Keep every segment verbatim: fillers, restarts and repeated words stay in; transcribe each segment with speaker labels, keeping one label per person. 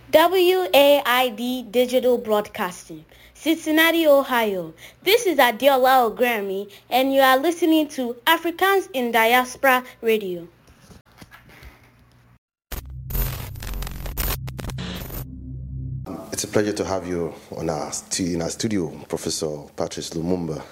Speaker 1: W A I D Digital Broadcasting, Cincinnati, Ohio. This is Adiola Ogrammy, and you are listening to Africans in Diaspora Radio.
Speaker 2: It's a pleasure to have you on our stu- in our studio, Professor Patrice Lumumba.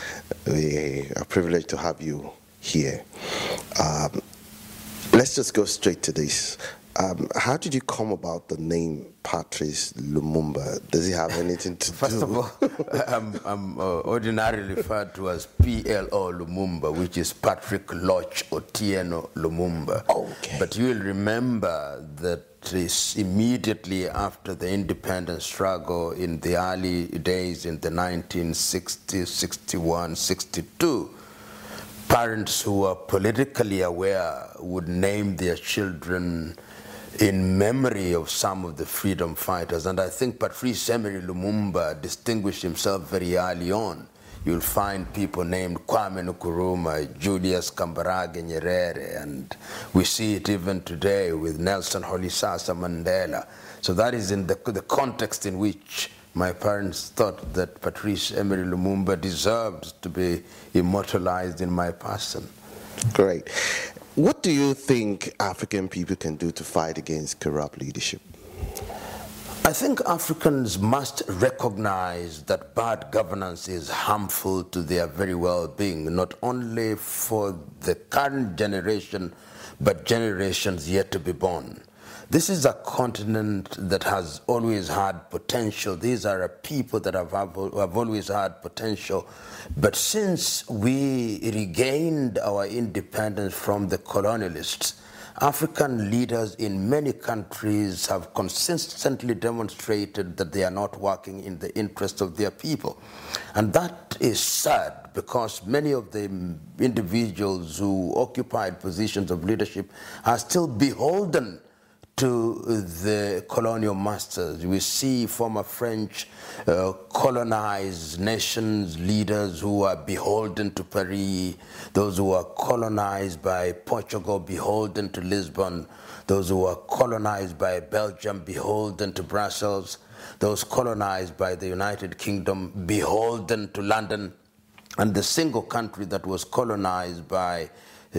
Speaker 2: We are privileged to have you here. Um, let's just go straight to this. Um, how did you come about the name Patrice Lumumba? Does it have anything to
Speaker 3: First
Speaker 2: do?
Speaker 3: First of all, I'm, I'm uh, ordinarily referred to as P L O Lumumba, which is Patrick Loch Otieno Lumumba.
Speaker 2: Okay.
Speaker 3: But you will remember that is immediately after the independence struggle in the early days in the nineteen sixties, sixty-one, sixty-two, parents who were politically aware would name their children in memory of some of the freedom fighters. And I think Patrice Emery Lumumba distinguished himself very early on. You'll find people named Kwame Nkrumah, Julius Kambarage Nyerere, and we see it even today with Nelson Rolihlahla Mandela. So that is in the, the context in which my parents thought that Patrice Emery Lumumba deserved to be immortalized in my person.
Speaker 2: Great. What do you think African people can do to fight against corrupt leadership?
Speaker 3: I think Africans must recognize that bad governance is harmful to their very well-being, not only for the current generation, but generations yet to be born. This is a continent that has always had potential. These are a people that have, have, have always had potential. But since we regained our independence from the colonialists, African leaders in many countries have consistently demonstrated that they are not working in the interest of their people. And that is sad, because many of the individuals who occupied positions of leadership are still beholden to the colonial masters. We see former French uh, colonized nations, leaders who are beholden to Paris, those who are colonized by Portugal, beholden to Lisbon, those who are colonized by Belgium, beholden to Brussels, those colonized by the United Kingdom, beholden to London, and the single country that was colonized by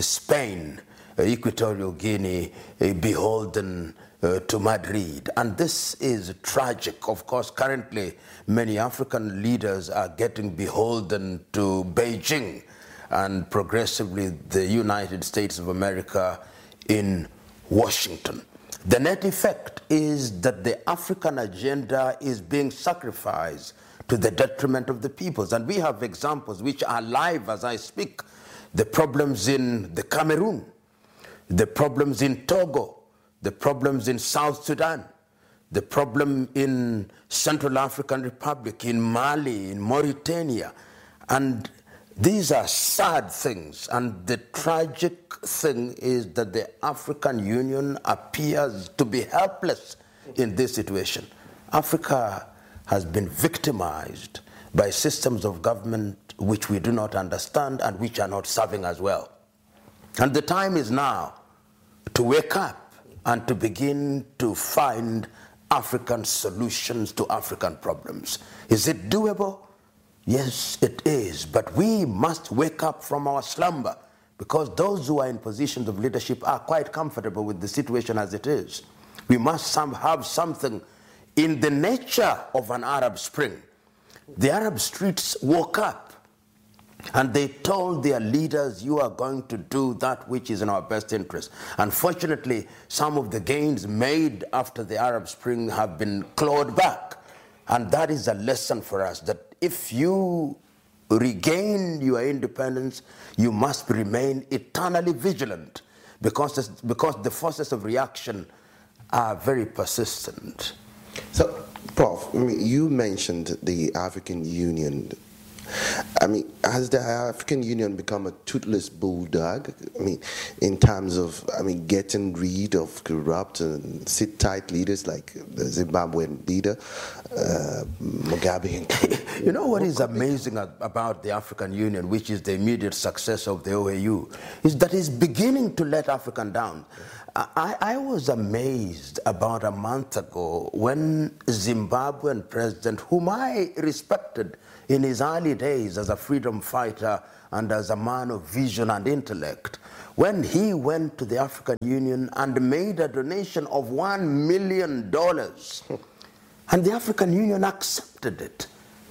Speaker 3: Spain, Equatorial Guinea, uh, beholden uh, to Madrid. And this is tragic. Of course, currently, many African leaders are getting beholden to Beijing, and progressively the United States of America in Washington. The net effect is that the African agenda is being sacrificed to the detriment of the peoples. And we have examples which are live as I speak. The problems in the Cameroon, the problems in Togo, the problems in South Sudan, the problem in Central African Republic, in Mali, in Mauritania. And these are sad things. And the tragic thing is that the African Union appears to be helpless in this situation. Africa has been victimized by systems of government which we do not understand and which are not serving us well. And the time is now to wake up and to begin to find African solutions to African problems. Is it doable? Yes, it is. But we must wake up from our slumber, because those who are in positions of leadership are quite comfortable with the situation as it is. We must some, have something in the nature of an Arab Spring. The Arab streets woke up, and they told their leaders, you are going to do that which is in our best interest. Unfortunately, some of the gains made after the Arab Spring have been clawed back. And that is a lesson for us, that if you regain your independence, you must remain eternally vigilant, because, because the forces of reaction are very persistent.
Speaker 2: So, Prof, I mean, you mentioned the African Union. I mean, has the African Union become a toothless bulldog? I mean, in terms of, I mean, getting rid of corrupt and sit-tight leaders like the Zimbabwean leader, uh, Mugabe.
Speaker 3: You know what is amazing about the African Union, which is the immediate success of the O A U, is that it's beginning to let Africa down. I, I was amazed about a month ago when Zimbabwean president, whom I respected in his early days as a freedom fighter and as a man of vision and intellect, when he went to the African Union and made a donation of one million dollars, and the African Union accepted it,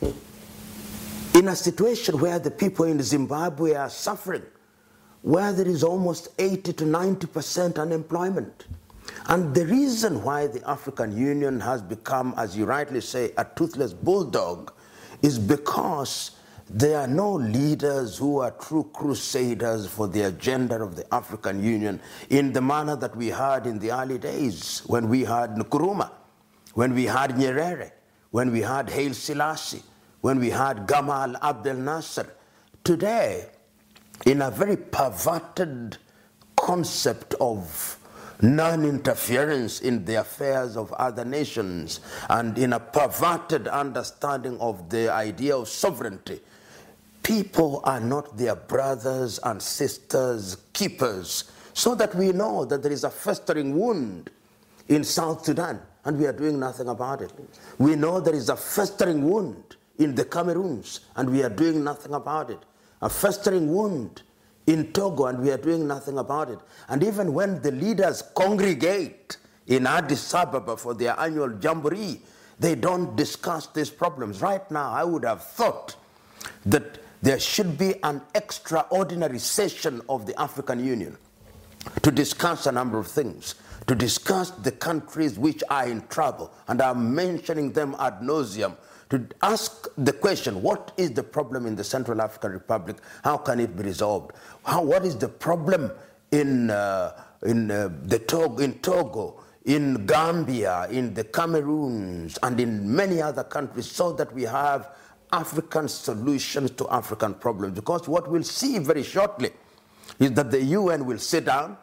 Speaker 3: in a situation where the people in Zimbabwe are suffering, where there is almost eighty to ninety percent unemployment. And the reason why the African Union has become, as you rightly say, a toothless bulldog is because there are no leaders who are true crusaders for the agenda of the African Union in the manner that we had in the early days when we had Nkrumah, when we had Nyerere, when we had Haile Selassie, when we had Gamal Abdel Nasser. Today, in a very perverted concept of non-interference in the affairs of other nations, and in a perverted understanding of the idea of sovereignty, people are not their brothers and sisters keepers, so that we know that there is a festering wound in South Sudan, and we are doing nothing about it. We know there is a festering wound in the Cameroons, and we are doing nothing about it. A festering wound in Togo, and we are doing nothing about it. And even when the leaders congregate in Addis Ababa for their annual jamboree, they don't discuss these problems. Right now, I would have thought that there should be an extraordinary session of the African Union to discuss a number of things, to discuss the countries which are in trouble, and I'm mentioning them ad nauseum, to ask the question, what is the problem in the Central African Republic? How can it be resolved? How, what is the problem in, uh, in, uh, the Togo, in Togo, in Gambia, in the Cameroons, and in many other countries, so that we have African solutions to African problems? Because what we'll see very shortly is that the U N will sit down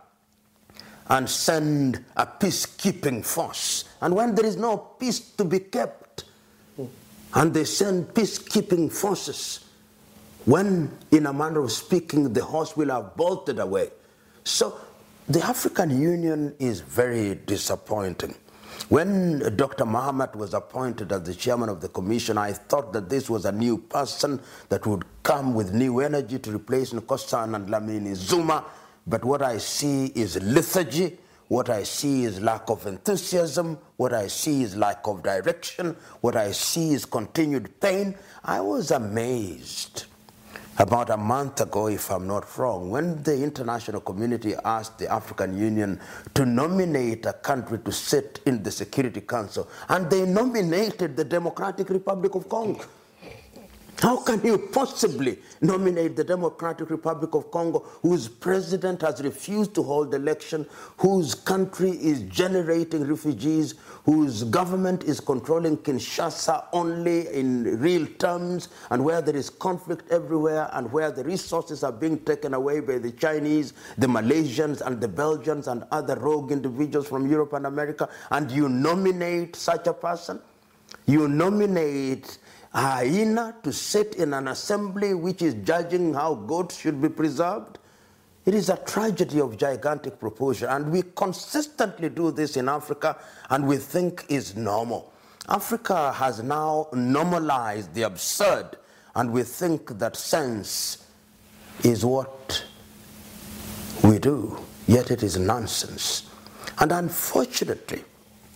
Speaker 3: and send a peacekeeping force. And when there is no peace to be kept, and they send peacekeeping forces, when, in a manner of speaking, the horse will have bolted away. So the African Union is very disappointing. When Doctor Mahamat was appointed as the chairman of the commission, I thought that this was a new person that would come with new energy to replace Nkosazana and Dlamini Zuma. But what I see is lethargy. What I see is lack of enthusiasm. What I see is lack of direction. What I see is continued pain. I was amazed about a month ago, if I'm not wrong, when the international community asked the African Union to nominate a country to sit in the Security Council, and they nominated the Democratic Republic of Congo. How can you possibly nominate the Democratic Republic of Congo, whose president has refused to hold election, whose country is generating refugees, whose government is controlling Kinshasa only in real terms, and where there is conflict everywhere, and where the resources are being taken away by the Chinese, the Malaysians, and the Belgians, and other rogue individuals from Europe and America, and you nominate such a person? You nominate a hyena to sit in an assembly which is judging how goats should be preserved? It is a tragedy of gigantic proportion, and we consistently do this in Africa, and we think is normal. Africa has now normalized the absurd, and we think that sense is what we do, yet it is nonsense. And unfortunately,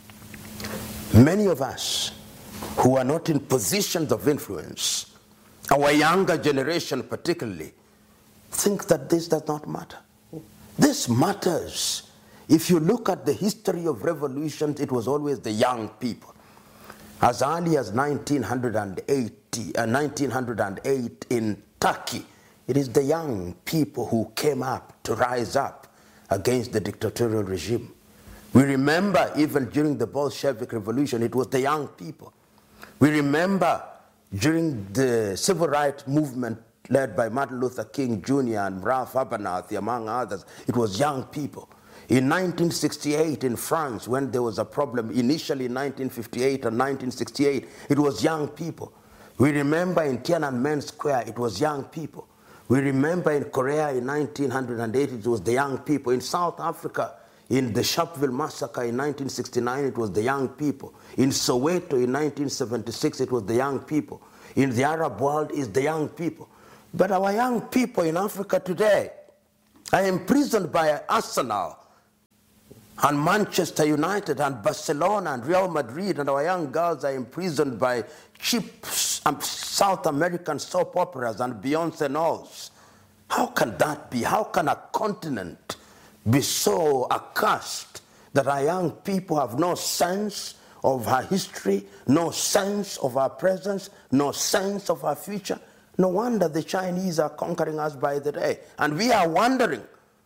Speaker 3: many of us who are not in positions of influence, our younger generation particularly, think that this does not matter. This matters. If you look at the history of revolutions, it was always the young people. As early as nineteen eighty, uh, nineteen oh eight in Turkey, it is the young people who came up to rise up against the dictatorial regime. We remember even during the Bolshevik Revolution, it was the young people. We remember during the civil rights movement led by Martin Luther King Junior and Ralph Abernathy, among others, it was young people. In nineteen sixty-eight in France, when there was a problem, initially in nineteen fifty-eight and nineteen sixty-eight, it was young people. We remember in Tiananmen Square, it was young people. We remember in Korea in nineteen oh eight, it was the young people. In South Africa, In the Sharpeville massacre in nineteen sixty-nine, it was the young people. In Soweto in nineteen seventy-six, it was the young people. In the Arab world, it's the young people. But our young people in Africa today are imprisoned by Arsenal and Manchester United and Barcelona and Real Madrid, and our young girls are imprisoned by cheap South American soap operas and Beyonce Knowles. How can that be? How can a continent be so accursed that our young people have no sense of our history, no sense of our presence, no sense of our future? No wonder the Chinese are conquering us by the day. And we are wondering.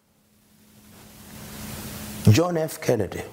Speaker 3: John F. Kennedy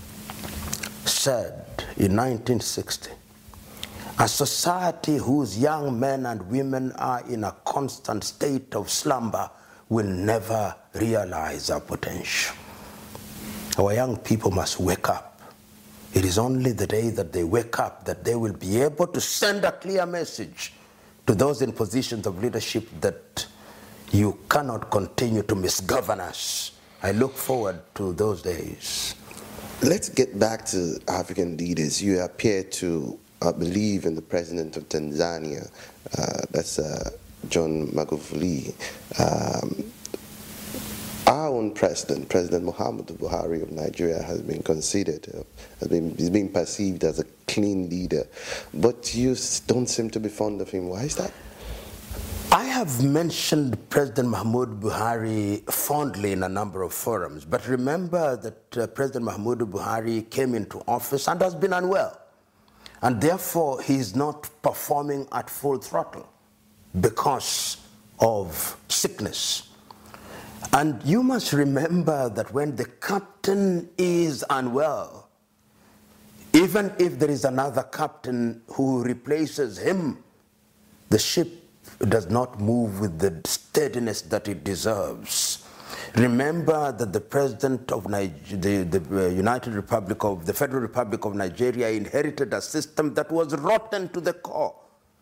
Speaker 3: said in nineteen sixty, a society whose young men and women are in a constant state of slumber will never realize our potential. Our young people must wake up. It is only the day that they wake up that they will be able to send a clear message to those in positions of leadership that you cannot continue to misgovern us. I look forward to those days.
Speaker 2: Let's get back to African leaders. You appear to uh, believe in the president of Tanzania, uh, that's uh, John Magufuli. Um, our own president, President Muhammadu Buhari of Nigeria, has been considered, uh, has been, he's been perceived as a clean leader, but you don't seem to be fond of him. Why is that?
Speaker 3: I have mentioned President Muhammadu Buhari fondly in a number of forums, but remember that uh, President Muhammadu Buhari came into office and has been unwell, and therefore he is not performing at full throttle because of sickness. And you must remember that when the captain is unwell, even if there is another captain who replaces him, the ship does not move with the steadiness that it deserves. Remember that the president of Nigeria, the, the uh, United Republic of the Federal Republic of Nigeria inherited a system that was rotten to the core.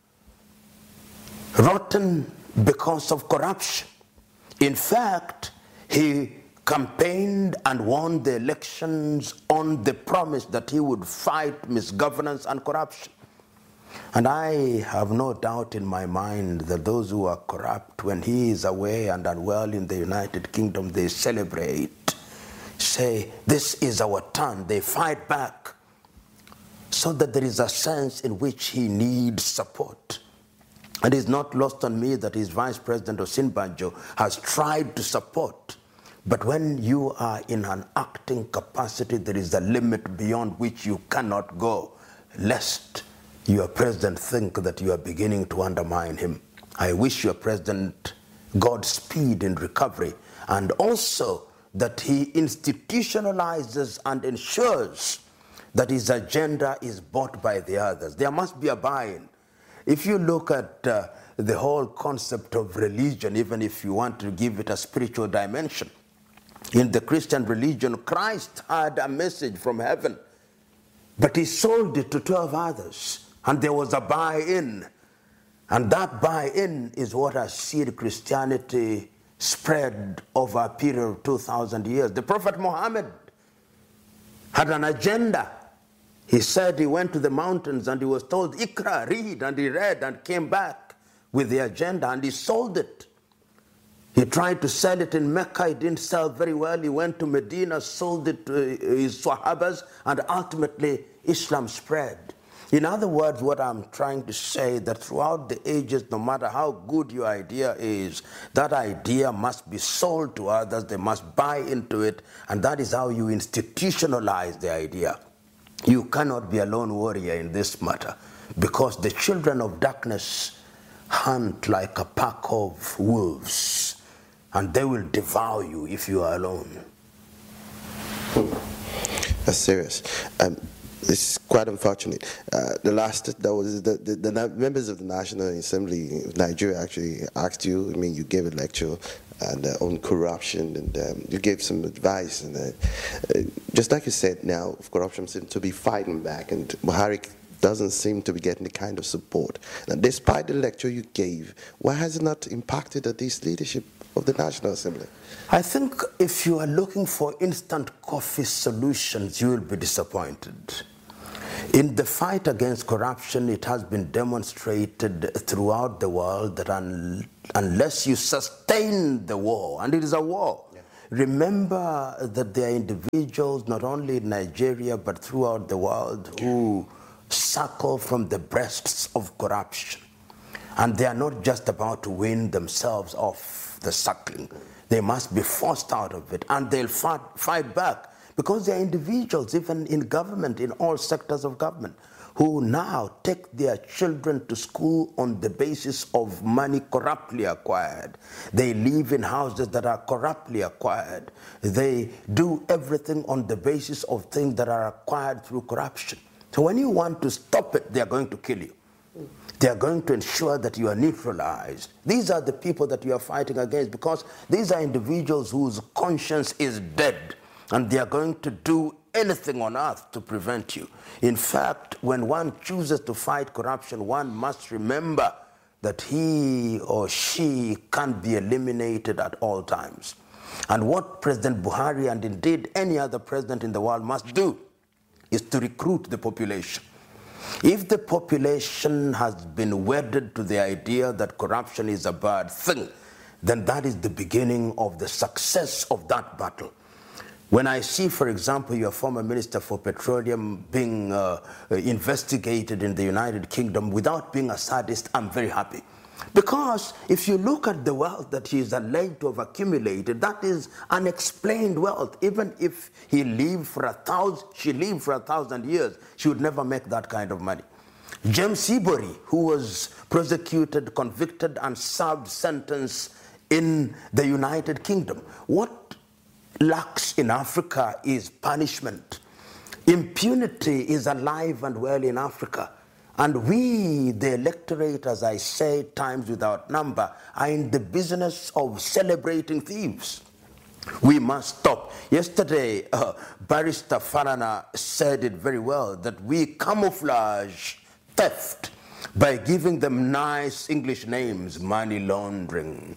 Speaker 3: Rotten because of corruption. In fact, he campaigned and won the elections on the promise that he would fight misgovernance and corruption. And I have no doubt in my mind that those who are corrupt, when he is away and unwell in the United Kingdom, they celebrate, say, this is our turn. They fight back, so that there is a sense in which he needs support. And it's not lost on me that his Vice President Osinbajo has tried to support. But when you are in an acting capacity, there is a limit beyond which you cannot go, lest your president think that you are beginning to undermine him. I wish your president Godspeed in recovery, and also that he institutionalizes and ensures that his agenda is bought by the others. There must be a buy-in. If you look at uh, the whole concept of religion, even if you want to give it a spiritual dimension, in the Christian religion, Christ had a message from heaven, but he sold it to twelve others. And there was a buy-in. And that buy-in is what has seen Christianity spread over a period of two thousand years. The Prophet Muhammad had an agenda. He said he went to the mountains and he was told, Ikra, read, and he read and came back with the agenda, and he sold it. He tried to sell it in Mecca. It didn't sell very well. He went to Medina, sold it to his Sahabas, and ultimately Islam spread. In other words, what I'm trying to say, that throughout the ages, no matter how good your idea is, that idea must be sold to others. They must buy into it, and that is how you institutionalize the idea. You cannot be a lone warrior in this matter, because the children of darkness hunt like a pack of wolves, and they will devour you if you are alone.
Speaker 2: That's serious. Um, It's quite unfortunate. Uh, the last, that was the, the, the members of the National Assembly of Nigeria actually asked you. I mean, you gave a lecture and uh, on corruption, and um, you gave some advice. And uh, uh, just like you said, now corruption seems to be fighting back, and Buhari doesn't seem to be getting the kind of support. Now, despite the lecture you gave, why has it not impacted this leadership of the National Assembly?
Speaker 3: I think if you are looking for instant coffee solutions, you will be disappointed. In the fight against corruption, it has been demonstrated throughout the world that un unless you sustain the war, and it is a war, yeah. Remember that there are individuals, not only in Nigeria, but throughout the world, who suckle from the breasts of corruption. And they are not just about to win themselves off the suckling. They must be forced out of it, and they'll fight, fight back. Because there are individuals, even in government, in all sectors of government, who now take their children to school on the basis of money corruptly acquired. They live in houses that are corruptly acquired. They do everything on the basis of things that are acquired through corruption. So when you want to stop it, they are going to kill you. They are going to ensure that you are neutralized. These are the people that you are fighting against, because these are individuals whose conscience is dead. And they are going to do anything on earth to prevent you. In fact, when one chooses to fight corruption, one must remember that he or she can't be eliminated at all times. And what President Buhari, and indeed any other president in the world, must do is to recruit the population. If the population has been wedded to the idea that corruption is a bad thing, then that is the beginning of the success of that battle. When I see, for example, your former Minister for Petroleum being uh, investigated in the United Kingdom without being a sadist, I'm very happy. Because if you look at the wealth that he is alleged to have accumulated, that is unexplained wealth. Even if he lived for a thousand, she lived for a thousand years, she would never make that kind of money. James Seabury, who was prosecuted, convicted, and served sentence in the United Kingdom, what lacks in Africa is punishment. Impunity is alive and well in Africa. And we, the electorate, as I say times without number, are in the business of celebrating thieves. We must stop. Yesterday, uh, Barrister Farana said it very well, that we camouflage theft by giving them nice English names: money laundering,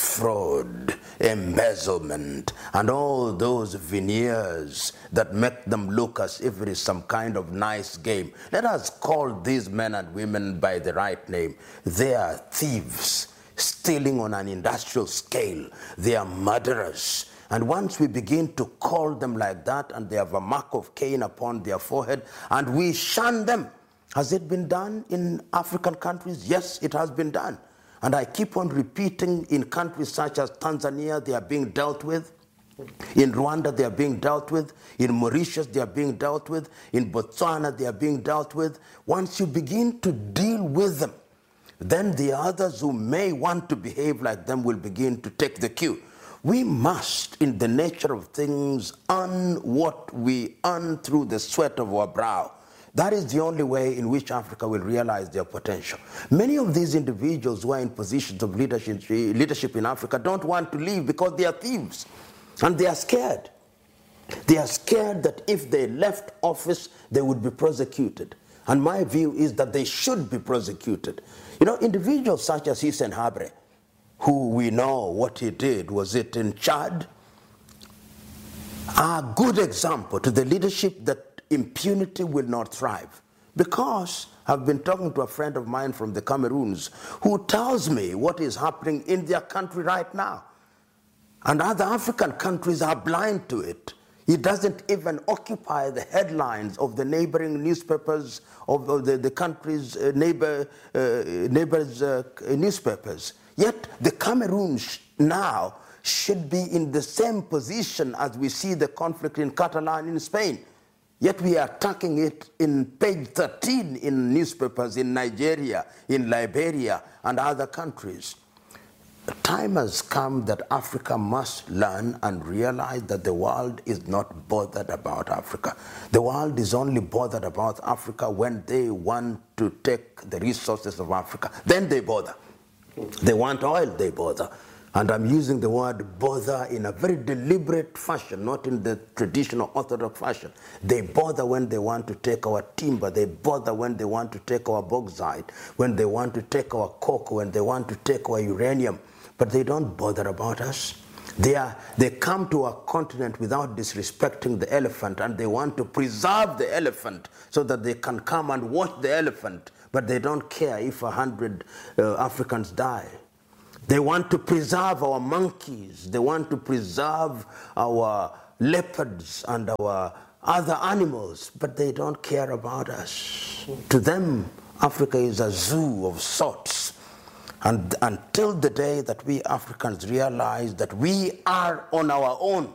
Speaker 3: fraud, embezzlement, and all those veneers that make them look as if it is some kind of nice game. Let us call these men and women by the right name. They are thieves, stealing on an industrial scale. They are murderers. And once we begin to call them like that, and they have a mark of Cain upon their forehead, and we shun them. Has it been done in African countries? Yes, it has been done. And I keep on repeating, in countries such as Tanzania, they are being dealt with. In Rwanda, they are being dealt with. In Mauritius, they are being dealt with. In Botswana, they are being dealt with. Once you begin to deal with them, then the others who may want to behave like them will begin to take the cue. We must, in the nature of things, earn what we earn through the sweat of our brow. That is the only way in which Africa will realize their potential. Many of these individuals who are in positions of leadership, leadership in Africa don't want to leave because they are thieves. And they are scared. They are scared that if they left office, they would be prosecuted. And my view is that they should be prosecuted. You know, individuals such as Hissène Habré, who we know what he did, was it in Chad, are a good example to the leadership that impunity will not thrive. Because I've been talking to a friend of mine from the Cameroons who tells me what is happening in their country right now. And other African countries are blind to it. It doesn't even occupy the headlines of the neighboring newspapers, of, of the, the country's uh, neighbor, uh, neighbors' uh, newspapers. Yet the Cameroon now should be in the same position as we see the conflict in Catalan in Spain. Yet we are attacking it in page thirteen in newspapers in Nigeria, in Liberia, and other countries. The time has come that Africa must learn and realize that the world is not bothered about Africa. The world is only bothered about Africa when they want to take the resources of Africa. Then they bother. They want oil, they bother. And I'm using the word bother in a very deliberate fashion, not in the traditional orthodox fashion. They bother when they want to take our timber. They bother when they want to take our bauxite, when they want to take our coke, when they want to take our uranium. but they don't bother about us. They, are, they come to our continent without disrespecting the elephant, and they want to preserve the elephant so that they can come and watch the elephant, but they don't care if a hundred uh, Africans die. They want to preserve our monkeys. They want to preserve our leopards and our other animals, but they don't care about us. To them, Africa is a zoo of sorts. And until the day that we Africans realize that we are on our own,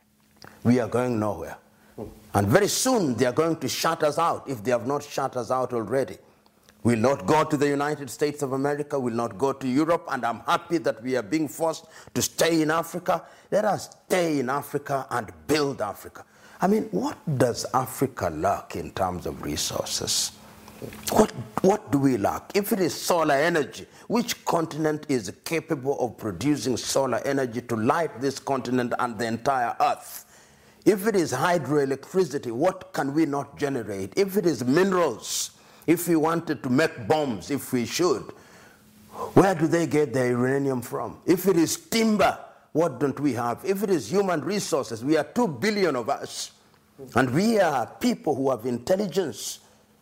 Speaker 3: we are going nowhere. And very soon they are going to shut us out, if they have not shut us out already. We'll not go to the United States of America, we'll not go to Europe, and I'm happy that we are being forced to stay in Africa. Let us stay in Africa and build Africa. I mean, what does Africa lack in terms of resources? What, what do we lack? If it is solar energy, which continent is capable of producing solar energy to light this continent and the entire earth? If it is hydroelectricity, what can we not generate? If it is minerals, if we wanted to make bombs, if we should, where do they get their uranium from? If it is timber, what don't we have? If it is human resources, we are two billion of us, and we are people who have intelligence,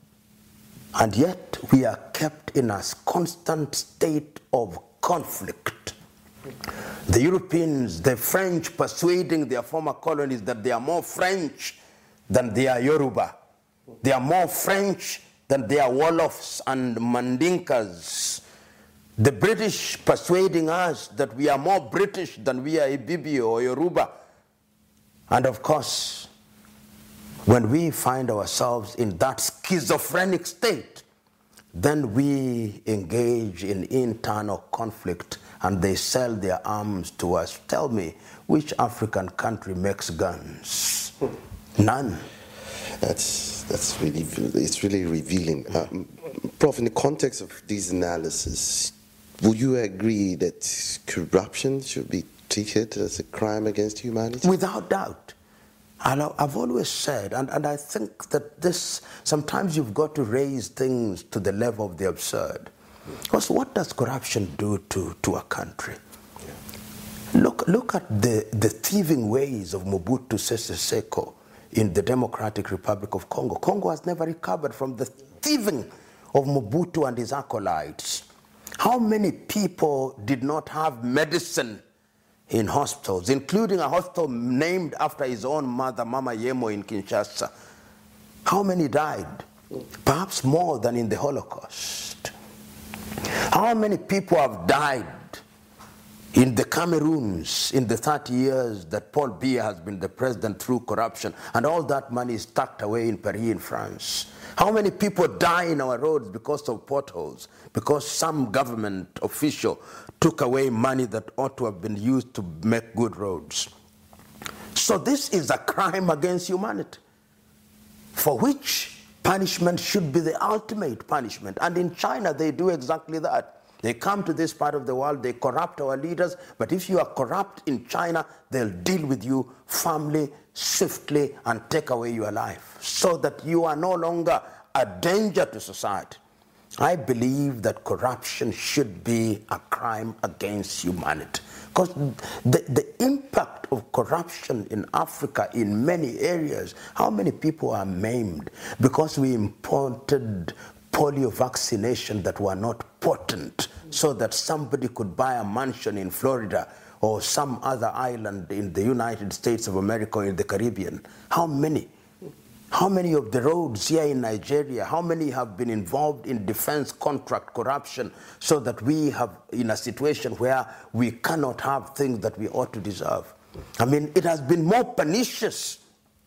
Speaker 3: and yet we are kept in a constant state of conflict. The Europeans, the French persuading their former colonies that they are more French than they are Yoruba. They are more French than they are Wolofs and Mandinkas. The British persuading us that we are more British than we are Ibibio or Yoruba. And of course, when we find ourselves in that schizophrenic state, then we engage in internal conflict and they sell their arms to us. Tell me, which African country makes guns? None.
Speaker 2: That's, that's really, it's really revealing. Um, Prof, in the context of this analysis, would you agree that corruption should be treated as a crime against humanity?
Speaker 3: Without doubt. And I've always said, and, and I think that this, sometimes you've got to raise things to the level of the absurd. Because what does corruption do to, to a country? Yeah. Look, look at the, the thieving ways of Mobutu Sese Seko in the Democratic Republic of Congo. Congo has never recovered from the thieving of Mobutu and his acolytes. How many people did not have medicine in hospitals, including a hospital named after his own mother, Mama Yemo in Kinshasa? How many died? Perhaps more than in the Holocaust. How many people have died in the Cameroons in the thirty years that Paul Biya has been the president through corruption, and all that money is tucked away in Paris in France? How many people die in our roads because of potholes, because some government official took away money that ought to have been used to make good roads? So this is a crime against humanity, for which punishment should be the ultimate punishment. And in China, they do exactly that. They come to this part of the world, they corrupt our leaders, but if you are corrupt in China, they'll deal with you firmly, swiftly, and take away your life, so that you are no longer a danger to society. I believe that corruption should be a crime against humanity, because the, the impact of corruption in Africa in many areas, how many people are maimed because we imported polio vaccination that were not potent, so that somebody could buy a mansion in Florida or some other island in the United States of America or in the Caribbean. How many? How many of the roads here in Nigeria, how many have been involved in defense contract corruption, so that we have in a situation where we cannot have things that we ought to deserve? I mean, it has been more pernicious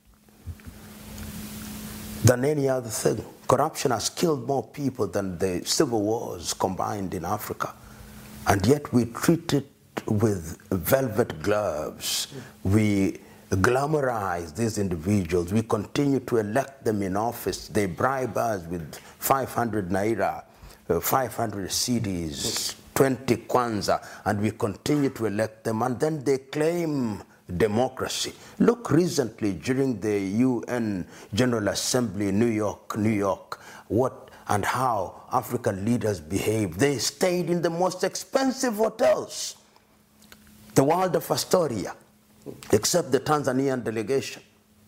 Speaker 3: than any other thing. Corruption has killed more people than the civil wars combined in Africa. And yet we treat it with velvet gloves. We glamorize these individuals. We continue to elect them in office. They bribe us with five hundred naira, uh, five hundred C Ds, twenty kwanza, and we continue to elect them. And then they claim democracy. Look recently during the U N General Assembly in New York, New York, what and how African leaders behaved. They stayed in the most expensive hotels. the world of Astoria, except the Tanzanian delegation.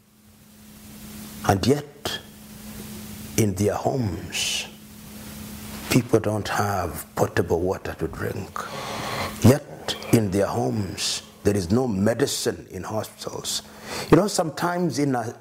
Speaker 3: And yet, in their homes, people don't have potable water to drink. Yet, in their homes, there is no medicine in hospitals. You know, sometimes in a